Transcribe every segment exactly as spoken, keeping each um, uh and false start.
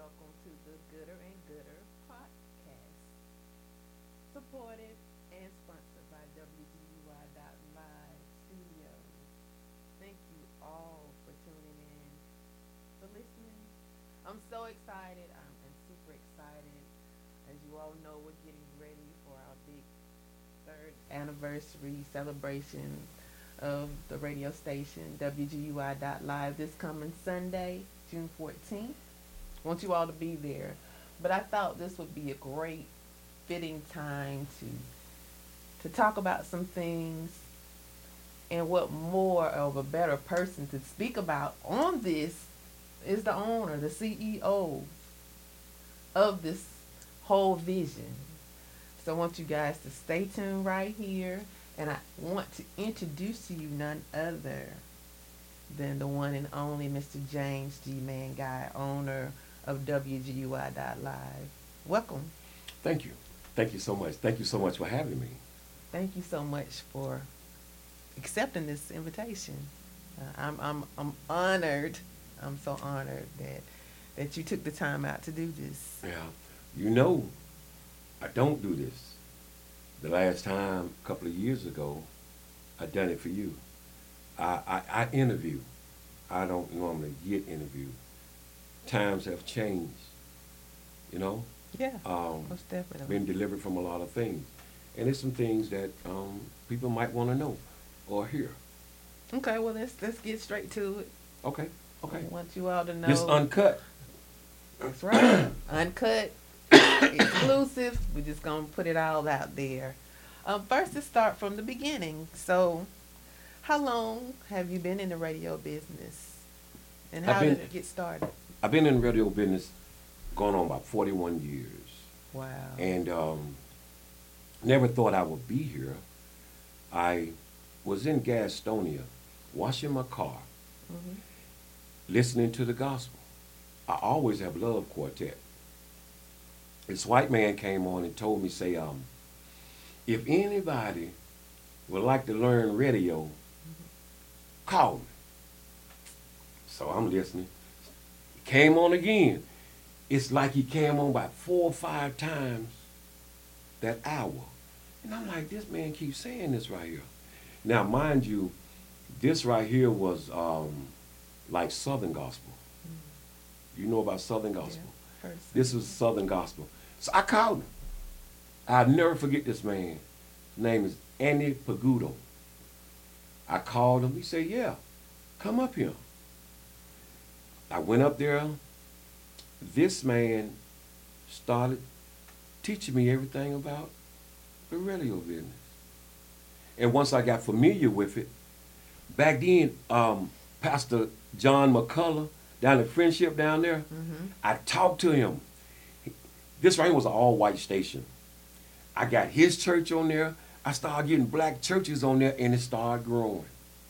welcome to the Gooder and Gooder podcast, supported and sponsored by W G U I Live Studios. Thank you all for tuning in, for listening. I'm so excited. I'm, I'm super excited. As you all know, we're getting ready for our big third anniversary celebration of the radio station W G U I Live this coming Sunday, June fourteenth. Want you all to be there. But I thought this would be a great fitting time to to talk about some things, and what more of a better person to speak about on this is the owner, the C E O of this whole vision. So I want you guys to stay tuned right here, and I want to introduce to you none other than the one and only Mister James G. Manguy, owner of W G U I Live. Welcome. Thank you. Thank you so much. Thank you so much for having me. Thank you so much for accepting this invitation. Uh, I'm, I'm, I'm honored. I'm so honored that that you took the time out to do this. Yeah. You know, I don't do this. The last time, a couple of years ago, I done it for you. I, I, I interview. I don't normally get interviewed. Times have changed, you know. Yeah, Um, most definitely. been delivered from a lot of things. And there's some things that um, people might want to know or hear. Okay, well let's let's get straight to it. Okay, okay. I want you all to know. This uncut. That's right. Uncut, exclusive. We're just gonna put it all out there. Um, first, let's start from the beginning. So, how long have you been in the radio business, and I've how been- did it get started? I've been in radio business going on about forty-one years. Wow. And um, never thought I would be here. I was in Gastonia, washing my car, hmm listening to the gospel. I always have loved quartet. This white man came on and told me, say, um, if anybody would like to learn radio, call me. So I'm listening. He came on again. It's like he came on about four or five times that hour. And I'm like, this man keeps saying this right here. Now, mind you, this right here was um, like Southern gospel. You know about Southern gospel? Yeah, first. This was Southern gospel. So I called him. I'll never forget this man. His name is Andy Pagudo. I called him. He said, yeah, come up here. I went up there. This man started teaching me everything about the radio business. And once I got familiar with it, back then, um, Pastor John McCullough down at Friendship down there, hmm I talked to him. This right here was an all-white station. I got his church on there. I started getting black churches on there, and it started growing.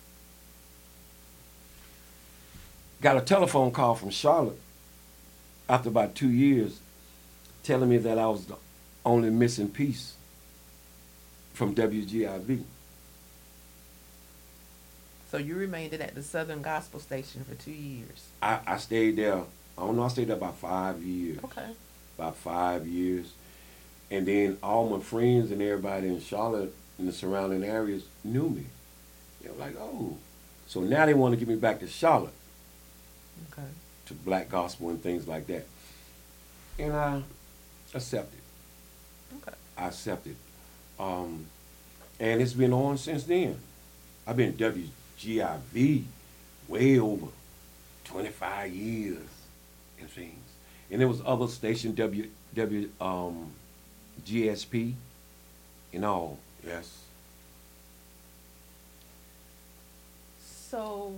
Got a telephone call from Charlotte after about two years telling me that I was the only missing piece from W G I V. So you remained at the Southern Gospel Station for two years. I, I stayed there, I don't know, I stayed there about five years. Okay. About five years. And then all my friends and everybody in Charlotte and the surrounding areas knew me. They were like, oh. So now they want to get me back to Charlotte, Okay. to black gospel and things like that. And I accepted. Okay. I accepted. Um, and it's been on since then. I've been W G I V way over twenty-five years and things. And there was other station, W, W, um, G S P and all, yes. So,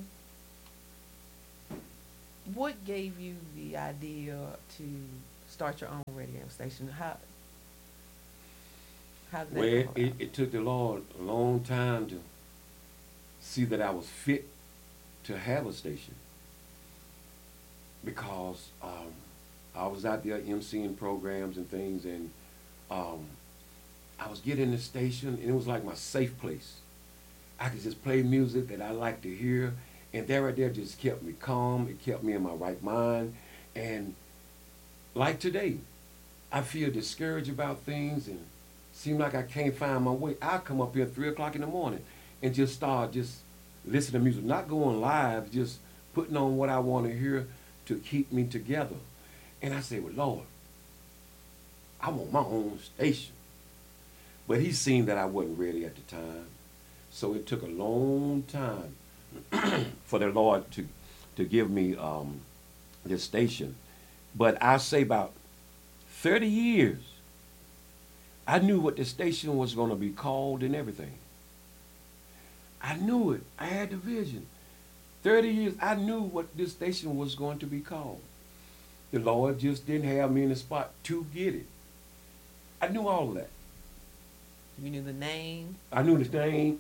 what gave you the idea to start your own radio station? How how did that Well, come it, about? it, it took the Lord a long time to see that I was fit to have a station, because um, I was out there emceeing programs and things, and um, I was getting the station, and it was like my safe place. I could just play music that I like to hear, and that right there just kept me calm. It kept me in my right mind, and like today, I feel discouraged about things and seem like I can't find my way. I come up here at three o'clock in the morning and just start just listening to music, not going live, just putting on what I want to hear to keep me together. And I say, well, Lord, I want my own station. But he seen that I wasn't ready at the time. So it took a long time for the Lord to, to give me um, this station. But I say about thirty years, I knew what the station was going to be called and everything. I knew it. I had the vision. thirty years, I knew what this station was going to be called. The Lord just didn't have me in the spot to get it. I knew all of that. You knew the name? I knew the name.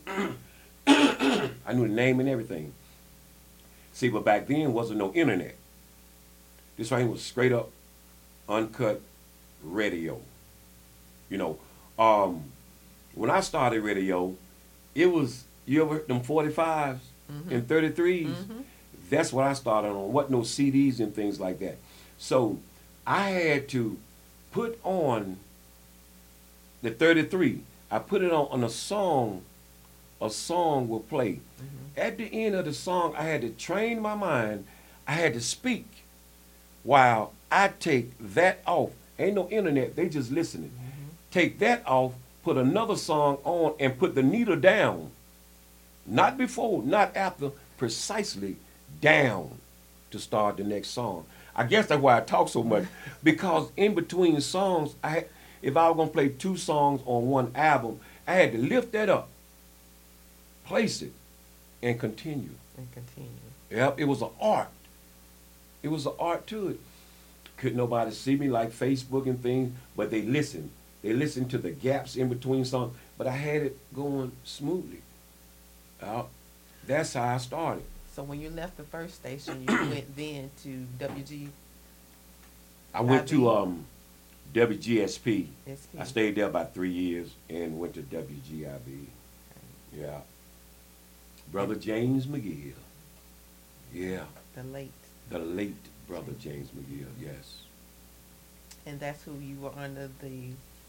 I knew the name and everything. See, but back then wasn't no internet. This right here was straight up, uncut radio. You know, um, when I started radio, it was, you ever heard them forty-fives mm-hmm. and thirty-threes? Mm-hmm. That's what I started on. Wasn't no C Ds and things like that. So I had to put on the thirty-three. I put it on, on a song, a song will play. Mm-hmm. At the end of the song, I had to train my mind. I had to speak while I take that off. Ain't no internet, they just listening. Mm-hmm. Take that off, put another song on, and put the needle down. Not before, not after, precisely down to start the next song. I guess that's why I talk so much, because in between songs, I had, if I was going to play two songs on one album, I had to lift that up, place it, and continue. And continue. Yep, it was an art. It was an art to it. Couldn't nobody see me like Facebook and things, but they listened. They listened to the gaps in between songs, but I had it going smoothly. Yep. That's how I started. So when you left the first station, you went then to W G? I went to um, W G S P. S P. I stayed there about three years and went to W G I B. Okay. Yeah. Brother James McGill. Yeah. The late. The late Brother James McGill, yes. And that's who you were under the...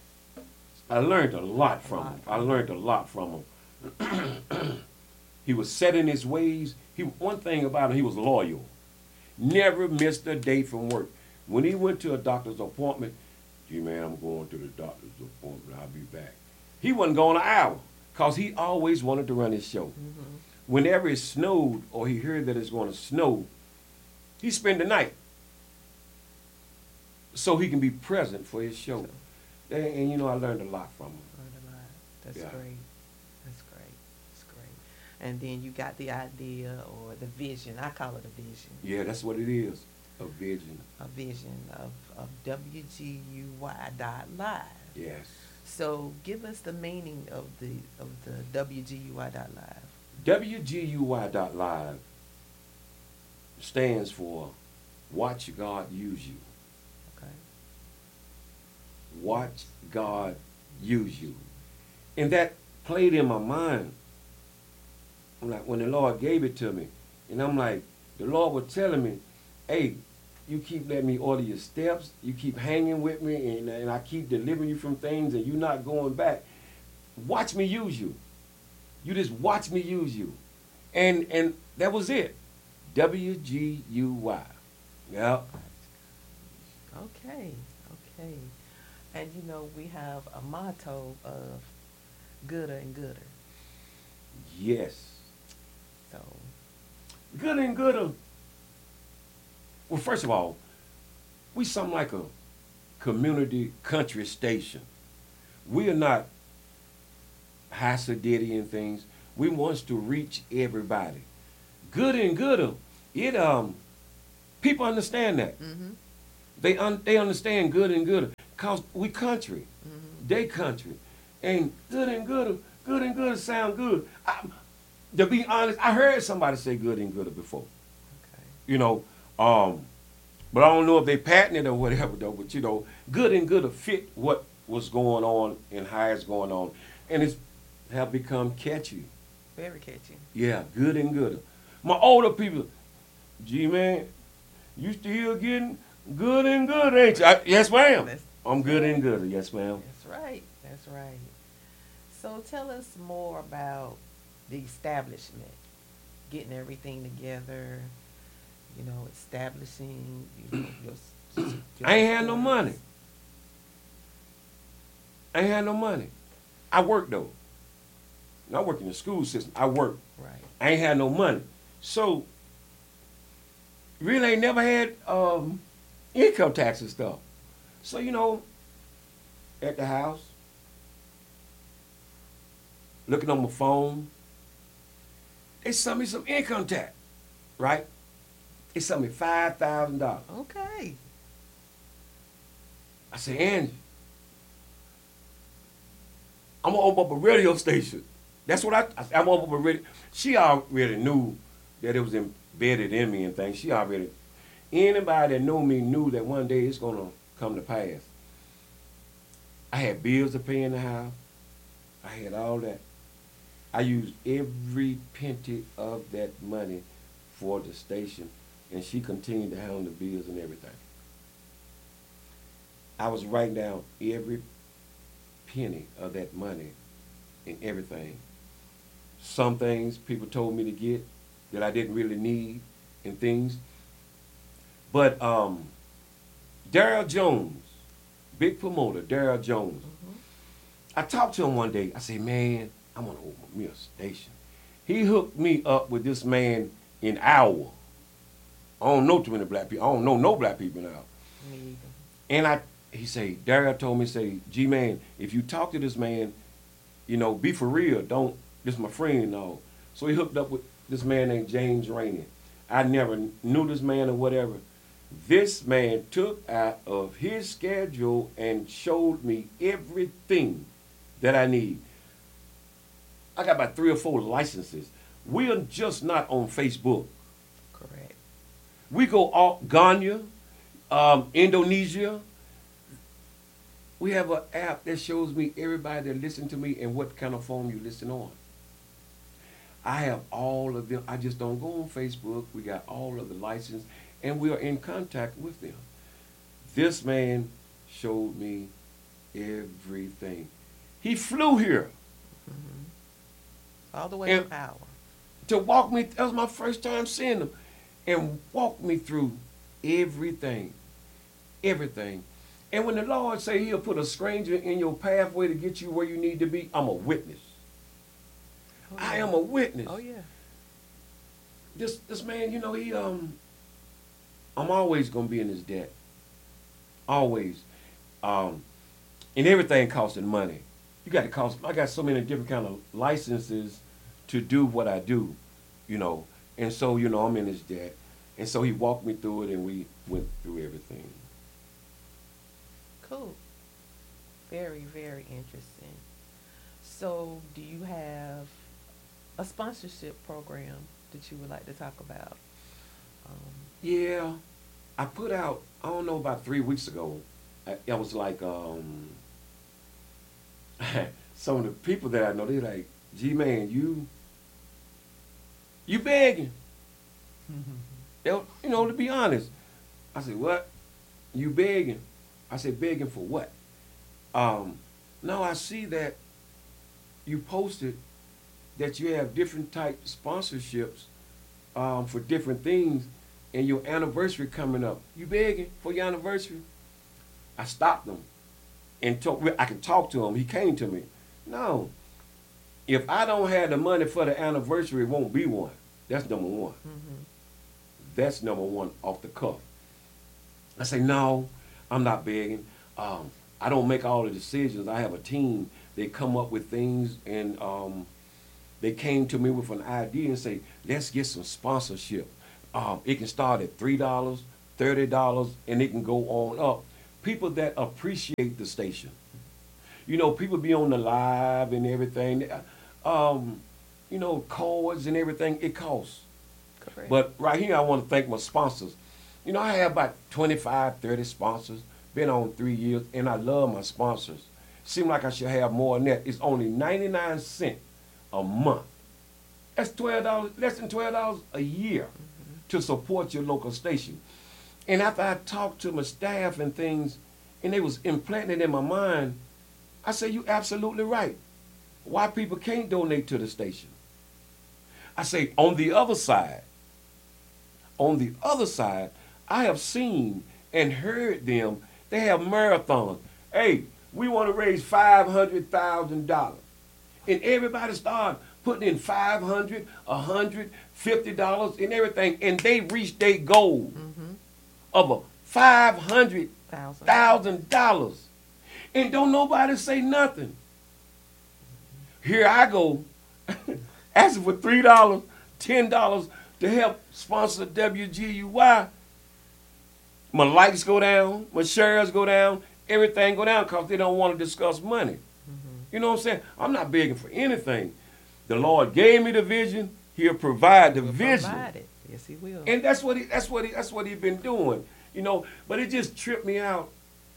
I learned a lot from him. I learned a lot from him. He was set in his ways. He, one thing about him, he was loyal. Never missed a day from work. When he went to a doctor's appointment, gee, man, I'm going to the doctor's appointment. I'll be back. He wasn't going an hour because he always wanted to run his show. Mm-hmm. Whenever it snowed or he heard that it's going to snow, he spend the night so he can be present for his show. And, and you know, I learned a lot from him. Learned a lot. That's yeah. great. That's great. That's great. And then you got the idea or the vision. I call it a vision. Yeah, that's what it is. A vision. A vision of, of W G U Y dot live. Yes. So give us the meaning of the of the W G U Y dot live. W G U Y dot live stands for Watch God Use You. Okay. Watch God use you. And that played in my mind. I'm like, when the Lord gave it to me, and I'm like, the Lord was telling me, hey, you keep letting me order your steps, you keep hanging with me, and, and I keep delivering you from things, and you're not going back. Watch me use you. You just watch me use you. And and that was it. W G U Y. Yep. Okay, okay. And you know, we have a motto of gooder and gooder. Yes. So. Gooder and gooder. Well, first of all, we something like a community country station. We are not Hasidity and things. We want to reach everybody. Good and gooder. It um, people understand that. Mm-hmm. They un- they understand good and gooder cause we country, mm-hmm. they country, and good and gooder, good and gooder sound good. I, to be honest, I heard somebody say good and gooder before. Okay. You know, um, but I don't know if they patented it or whatever though. But you know, good and gooder fit what was going on and how it's going on, and it's have become catchy. Very catchy. Yeah, good and gooder. My older people, gee man, you still getting Good and good, ain't you? I, yes, ma'am. That's, I'm that's good right. and good. Yes, ma'am. That's right. That's right. So tell us more about the establishment, getting everything together, you know, establishing, you know, your, s- your I ain't had no money. supporters. I ain't had no money. I work though. And I work in the school system. I work. Right. I ain't had no money. So really ain't never had um, income tax and stuff. So, you know, at the house, looking on my phone, they sent me some income tax, right? They sent me five thousand dollars. Okay. I said, Angie, I'm gonna open up a radio station. That's what I, I said, I'm gonna open up a radio. She already knew that it was embedded in me and things. She already, anybody that knew me knew that one day it's gonna come to pass. I had bills to pay in the house. I had all that. I used every penny of that money for the station, and she continued to handle the bills and everything. I was writing down every penny of that money and everything. Some things people told me to get that I didn't really need and things. But um, Daryl Jones, big promoter, Daryl Jones, Hmm. I talked to him one day. I said, man, I'm gonna open me a station. He hooked me up with this man in Iowa. I don't know too many black people. I don't know no black people now. Me either. And I, he say, Daryl told me, say, G man, if you talk to this man, you know, be for real. Don't, this my friend and all. So he hooked up with this man named James Rainey. I never knew this man or whatever. This man took out of his schedule and showed me everything that I need. I got about three or four licenses. We are just not on Facebook. Correct. We go all Ghana, um, Indonesia. We have an app that shows me everybody that listen to me and what kind of phone you listen on. I have all of them. I just don't go on Facebook. We got all of the license, and we are in contact with them. This man showed me everything. He flew here Hmm. All the way and from Iowa. to walk me. That was my first time seeing him, and walk me through everything, everything. And when the Lord say He'll put a stranger in your pathway to get you where you need to be, I'm a witness. Oh, I yeah. am a witness. Oh yeah. This this man, you know, he um, I'm always gonna be in his debt. Always. Um, and everything costing money. You got to cost. I got so many different kind of licenses to do what I do, you know. And so, you know, I'm in his debt. And so he walked me through it, and we went through everything. Cool. Very, very interesting. So, do you have a sponsorship program that you would like to talk about? Um, Yeah, I put out. I don't know about three weeks ago. I, I was like, um, some of the people that I know, they like, G man, you, you begging. They'll, you know, to be honest. I said, what? You begging? I said, begging for what? Um, no, I see that you posted that you have different type sponsorships um, for different things, and your anniversary coming up. You begging for your anniversary? I stopped him and talk, I could talk to him. He came to me. No, if I don't have the money for the anniversary, it won't be one. That's number one. hmm That's number one off the cuff. I say, no, I'm not begging. Um, I don't make all the decisions. I have a team. They come up with things, and um, they came to me with an idea and say, let's get some sponsorship. Um, it can start at three dollars, thirty dollars, and it can go on up. People that appreciate the station. You know, people be on the live and everything. Um, you know, cards and everything, it costs. Correct. But right here, I want to thank my sponsors. You know, I have about twenty-five, thirty sponsors, been on three years, and I love my sponsors. Seem like I should have more than that. It's only ninety-nine cents a month. That's twelve dollars, less than twelve dollars a year to support your local station. And after I talked to my staff and things, and they was implanted in my mind, I said, you absolutely right. Why people can't donate to the station? I say, on the other side, on the other side, I have seen and heard them, they have marathons. Hey, we want to raise five hundred thousand dollars. And everybody started putting in five hundred dollars, one hundred fifty dollars and everything, and they reached their goal mm-hmm. of a five hundred thousand dollars. And don't nobody say nothing. Here I go, asking for three dollars, ten dollars to help sponsor W G U Y. My likes go down, my shares go down, everything go down because they don't want to discuss money. Mm-hmm. You know what I'm saying? I'm not begging for anything. The Lord gave me the vision. He'll provide the He'll vision. Provide it. Yes, He will. And that's what he. That's what he. That's what He's been doing. You know. But it just tripped me out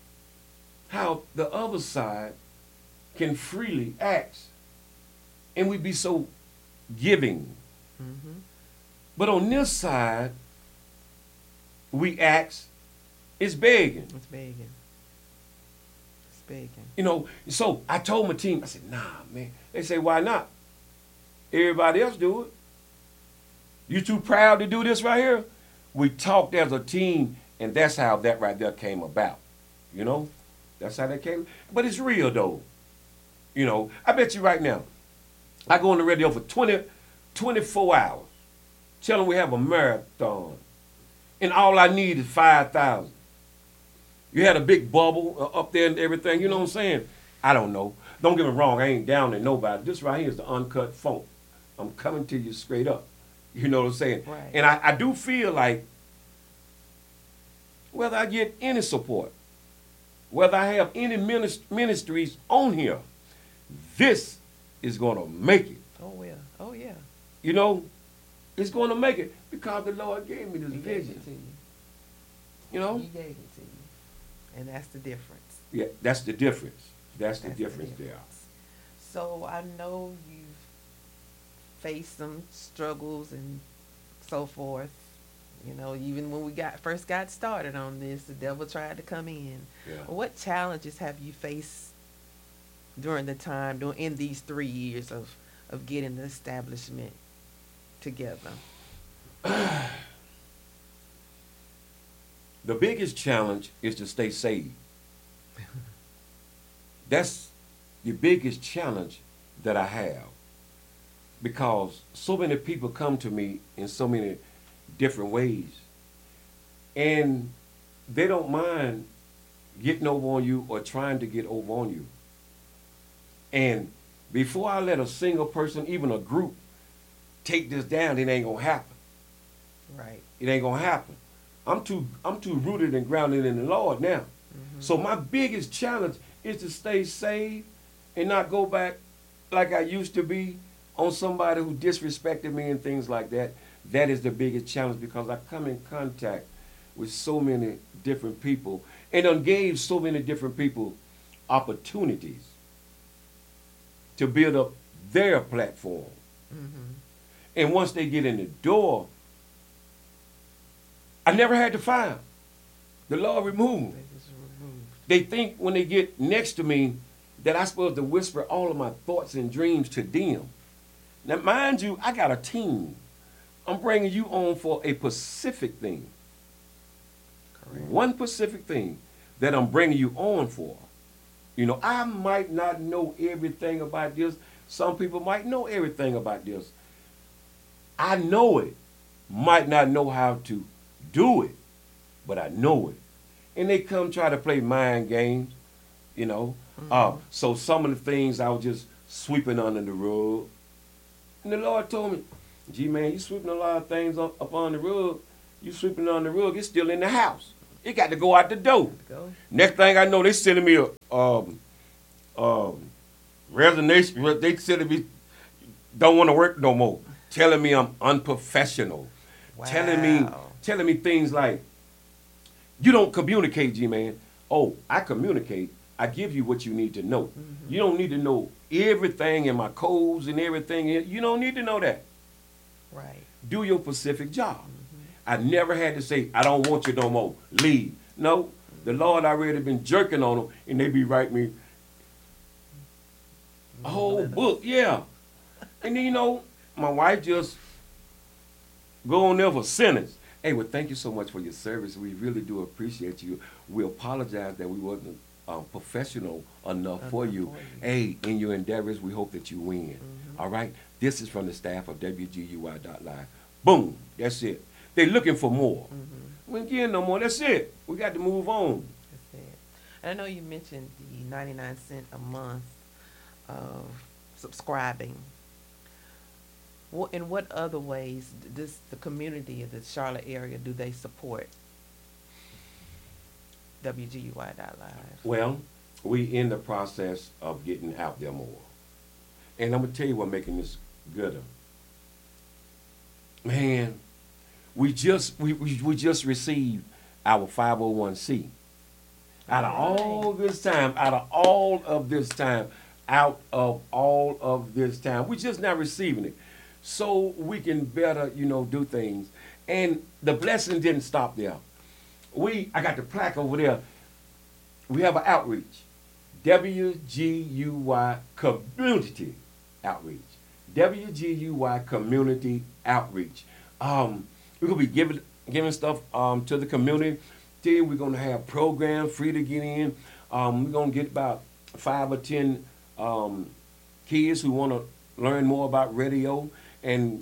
how the other side can freely ask, and we be so giving. Mm-hmm. But on this side, we ask. It's begging. It's begging. It's begging. You know, so I told my team, I said, nah, man. They say, why not? Everybody else do it. You too proud to do this right here? We talked as a team, and that's how that right there came about. You know? That's how that came. But it's real, though. You know, I bet you right now, I go on the radio for twenty, twenty-four hours, tell them we have a marathon, and all I need is five thousand. You had a big bubble up there and everything, you know what I'm saying? I don't know. Don't get me wrong, I ain't down to nobody. This right here is the uncut funk. I'm coming to you straight up. You know what I'm saying? Right. And I, I do feel like whether I get any support, whether I have any minist- ministries on here, this is going to make it. Oh, yeah. Oh, yeah. You know, it's going to make it because the Lord gave me this He vision. gave it to you. You know? He gave it to you. And that's the difference. Yeah, that's the difference. That's the That's difference the there. difference. So I know you've faced some struggles and so forth. You know, even when we got first got started on this, the devil tried to come in. Yeah. What challenges have you faced during the time, during in these three years of, of getting the establishment together? The biggest challenge is to stay saved. That's the biggest challenge that I have because so many people come to me in so many different ways and they don't mind getting over on you or trying to get over on you. And before I let a single person, even a group, take this down, it ain't gonna happen. Right. It ain't gonna happen. I'm too I'm too rooted and grounded in the Lord now. Mm-hmm. So my biggest challenge is to stay saved and not go back like I used to be on somebody who disrespected me and things like that. That is the biggest challenge because I come in contact with so many different people and done gave so many different people opportunities to build up their platform. Mm-hmm. And once they get in the door, I never had to fire them. The Lord removed them. They think when they get next to me that I'm supposed to whisper all of my thoughts and dreams to them. Now, mind you, I got a team. I'm bringing you on for a specific thing. Correct. One specific thing that I'm bringing you on for. You know, I might not know everything about this. Some people might know everything about this. I know it. Might not know how to do it, but I know it. And they come try to play mind games, you know. Mm-hmm. Uh, so some of the things I was just sweeping under the rug. And the Lord told me, gee, man, you sweeping a lot of things up, up on the rug. You sweeping it on the rug, it's still in the house. It got to go out the door. Go. Next thing I know, they sending me a um, um, resignation. They sending me, don't want to work no more. Telling me I'm unprofessional. Wow. Telling me, telling me things like, you don't communicate, G-Man. Oh, I communicate. I give you what you need to know. Mm-hmm. You don't need to know everything in my codes and everything. You don't need to know that. Right. Do your specific job. Mm-hmm. I never had to say, I don't want you no more. Leave. No. The Lord already been jerking on them, and they be writing me a whole book. Yeah. And then, you know, my wife just go on there for sentence. Hey, well, thank you so much for your service. We really do appreciate you. We apologize that we wasn't um, professional enough for you. for you. Hey, in your endeavors, we hope that you win. Mm-hmm. All right? This is from the staff of W G U I dot live. Boom. That's it. They're looking for more. Mm-hmm. We ain't getting no more. That's it. We got to move on. That's it. And I know you mentioned the ninety-nine cent a month of subscribing. What, in what other ways does the community of the Charlotte area do they support W G U I dot live? Well, we in the process of getting out there more. And I'm going to tell you what making this gooder. Man, we just we, we, we just received our five oh one c. Out of all this time, out of all of this time, out of all of this time, we're just not receiving it. So we can better, you know, do things. And the blessing didn't stop there. We, I got the plaque over there. We have an outreach. W G U Y Community Outreach. W G U Y Community Outreach. Um, we're going to be giving, giving stuff um, to the community. Then we're going to have programs free to get in. Um, we're going to get about five or ten um, kids who want to learn more about radio and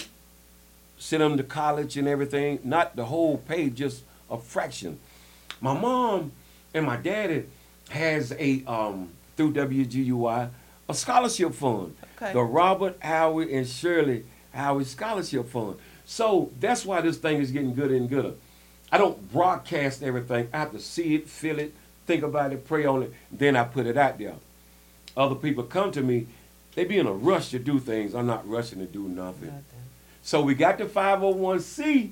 send them to college and everything. Not the whole pay, just a fraction. My mom and my daddy has a, um, through W G U I, a scholarship fund. Okay. The Robert Howard and Shirley Howard Scholarship Fund. So that's why this thing is getting gooder and gooder. I don't broadcast everything. I have to see it, feel it, think about it, pray on it, then I put it out there. Other people come to me, they be in a rush to do things. I'm not rushing to do nothing. nothing. So we got the five oh one c,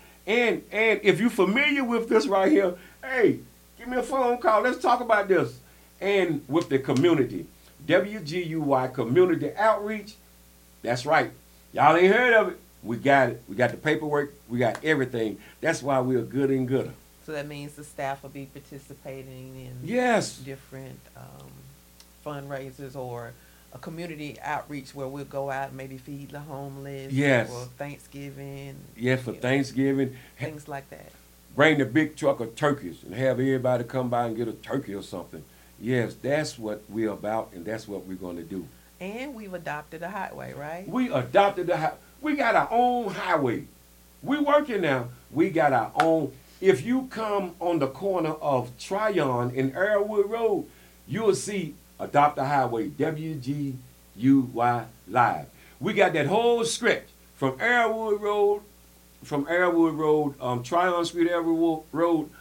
and and if you're familiar with this right here, hey, give me a phone call. Let's talk about this. And with the community, W G U Y Community Outreach, that's right. Y'all ain't heard of it. We got it. We got the paperwork. We got everything. That's why we're good and gooder. So that means the staff will be participating in yes. different um, fundraisers or a community outreach where we'll go out and maybe feed the homeless. Yes. For Thanksgiving. Yes, for Thanksgiving. Know, things like that. Bring the big truck of turkeys and have everybody come by and get a turkey or something. Yes, that's what we're about, and that's what we're going to do. And we've adopted a highway, right? We adopted the highway. We got our own highway. We working now. We got our own. If you come on the corner of Tryon and Arrowwood Road, you will see Adopt a Highway, W G U Y Live. We got that whole stretch from Arrowwood Road, from Arrowwood Road, um, Tryon Street, Arrowwood Road,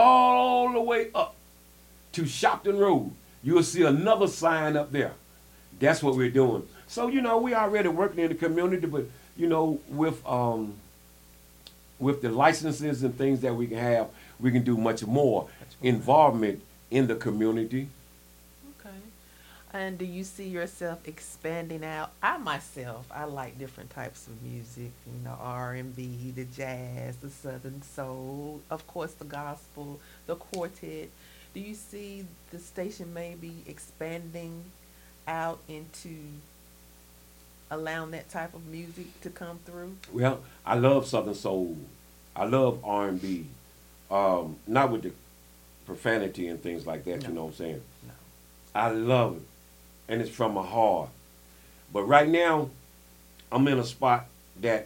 all the way up to Shopton Road. You'll see another sign up there. That's what we're doing. So, you know, we already working in the community, but, you know, with um, with the licenses and things that we can have, we can do much more involvement in the community. Okay. And do you see yourself expanding out? I myself, I like different types of music, you know, R and B, the jazz, the Southern soul, of course, the gospel, the quartet. Do you see the station maybe expanding out into allowing that type of music to come through? Well, I love Southern soul. I love R and B. Um, not with the profanity and things like that, no. You know what I'm saying? No. I love it. And it's from my heart. But right now, I'm in a spot that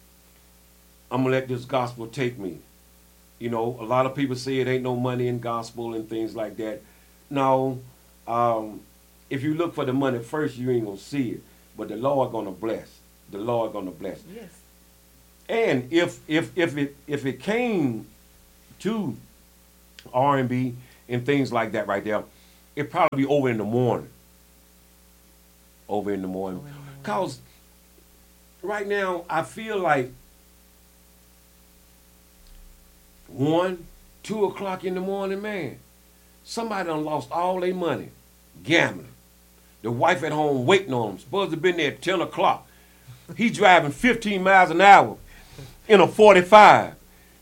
I'm going to let this gospel take me. You know, a lot of people say it ain't no money in gospel and things like that. No. Um, if you look for the money first, you ain't going to see it. But the Lord going to bless. The Lord going to bless. Yes. And if if if it if it came to R and B and things like that right there, it'd probably be over in the morning. Over in the morning. Because right now, I feel like one, two o'clock in the morning, man, somebody done lost all their money gambling. The wife at home waiting on him. Supposed to have been there at ten o'clock. He driving fifteen miles an hour in a forty-five.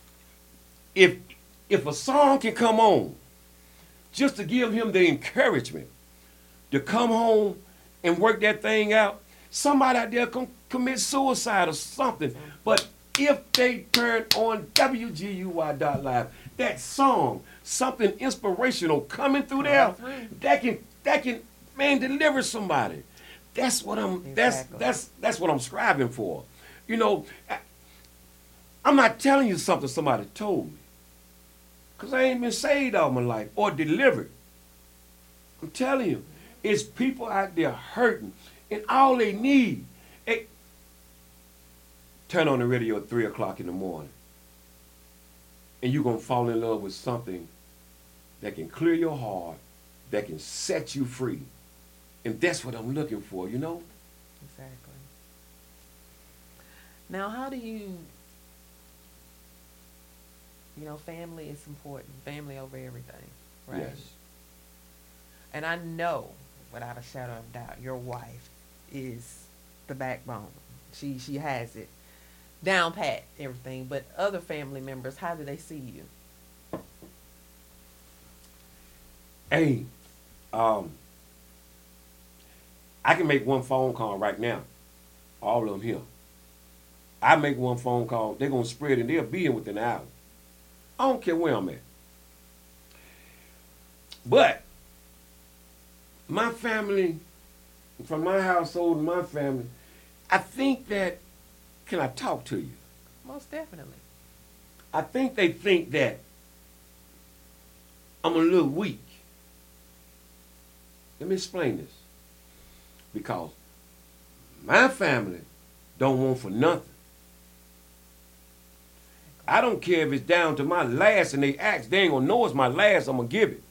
if if a song can come on just to give him the encouragement to come home and work that thing out, somebody out there can commit suicide or something. But if they turn on W G U Y dot live, that song, something inspirational coming through there, that can that can man deliver somebody. That's what I'm. Exactly. That's that's that's what I'm striving for. You know, I, I'm not telling you something somebody told me, cause I ain't been saved all my life or delivered. I'm telling you, it's people out there hurting, and all they need. It, turn on the radio at three o'clock in the morning, and you're gonna fall in love with something that can clear your heart, that can set you free. And that's what I'm looking for, you know? Exactly. Now, how do you, you know, family is important. Family over everything, right? Yes. And I know, without a shadow of doubt, your wife is the backbone. She she has it down pat, everything. But other family members, how do they see you? Hey, um, I can make one phone call right now. All of them here. I make one phone call, they're going to spread and they'll be in within an hour. I don't care where I'm at. But my family, from my household and my family, I think that, can I talk to you? Most definitely. I think they think that I'm a little weak. Let me explain this. Because my family don't want for nothing. I don't care if it's down to my last and they ask, they ain't gonna know it's my last, I'm gonna give it.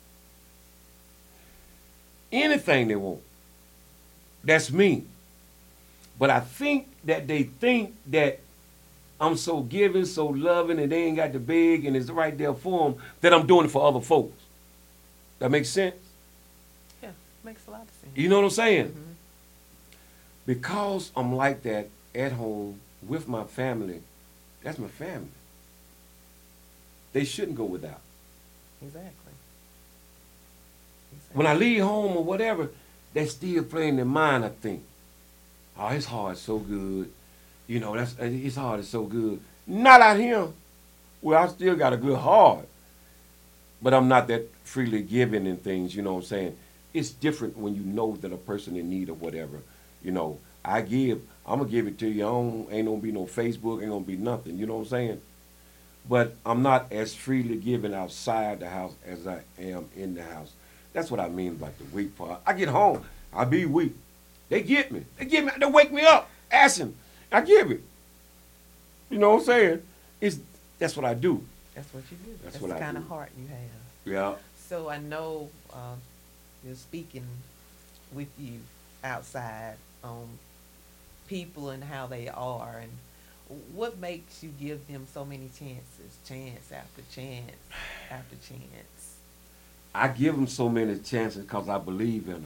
Anything they want. That's me. But I think that they think that I'm so giving, so loving, and they ain't got the big and it's right there for them, that I'm doing it for other folks. That makes sense? Yeah, makes a lot of sense. You know what I'm saying? Mm-hmm. Because I'm like that at home with my family, that's my family. They shouldn't go without. Exactly. Exactly. When I leave home or whatever, they still play in their mind, I think. Oh, his heart's so good. You know, that's his heart is so good. Not out here. Well, I still got a good heart. But I'm not that freely giving and things, you know what I'm saying? It's different when you know that a person in need of whatever. You know, I give, I'm going to give it to you. I don't, ain't going to be no Facebook, ain't going to be nothing, you know what I'm saying? But I'm not as freely giving outside the house as I am in the house. That's what I mean by the weak part. I get home, I be weak. They get me. They get me. They wake me up, asking. I give it. You know what I'm saying? It's that's what I do. That's what you do. That's That's, what the I kind do. of heart you have. Yeah. So I know uh, you're speaking with you outside on people and how they are, and what makes you give them so many chances, chance after chance after chance? I give them so many chances because I believe in them.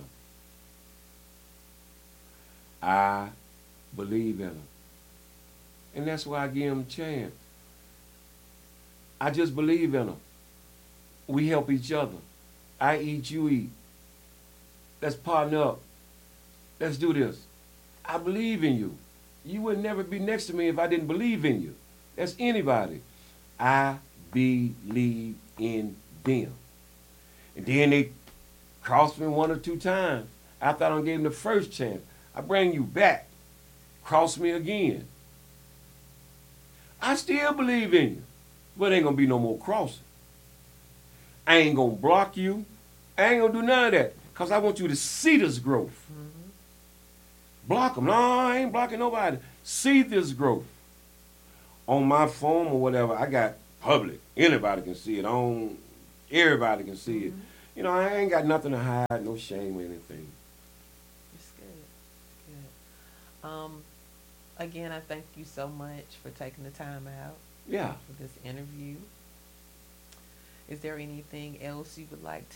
I believe in them. And that's why I give them a chance. I just believe in them. We help each other. I eat, you eat. Let's partner up. Let's do this. I believe in you. You would never be next to me if I didn't believe in you. That's anybody. I believe in them. And then they crossed me one or two times. After I done gave them the first chance, I bring you back. Cross me again. I still believe in you. But ain't gonna be no more crossing. I ain't gonna block you. I ain't gonna do none of that. Because I want you to see this growth. Mm-hmm. Block them. No, I ain't blocking nobody. See this growth. On my phone or whatever, I got public. Anybody can see it. On everybody can see it. Mm-hmm. You know, I ain't got nothing to hide, no shame or anything. It's good. Good. Um, again, I thank you so much for taking the time out Yeah. for this interview. Is there anything else you would like